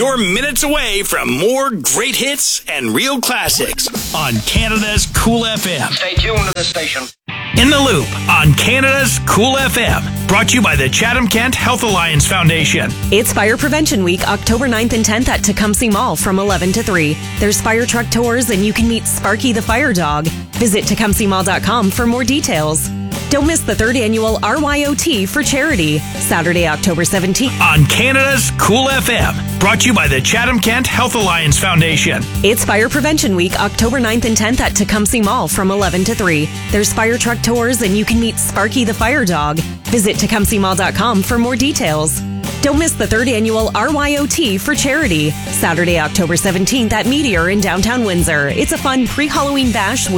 You're minutes away from more great hits and real classics on Canada's Cool FM. Stay tuned to the station. In the Loop on Canada's Cool FM. Brought to you by the Chatham-Kent Health Alliance Foundation. It's Fire Prevention Week, October 9th and 10th at Tecumseh Mall from 11 to 3. There's fire truck tours and you can meet Sparky the Fire Dog. Visit tecumsehmall.com for more details. Don't miss the 3rd annual RYOT for charity, Saturday, October 17th. On Canada's Cool FM. Brought to you by the Chatham-Kent Health Alliance Foundation. It's Fire Prevention Week, October 9th and 10th at Tecumseh Mall from 11 to 3. There's fire truck tours and you can meet Sparky the Fire Dog. Visit tecumsehmall.com for more details. Don't miss the 3rd annual RYOT for charity, Saturday, October 17th at Meteor in downtown Windsor. It's a fun pre-Halloween bash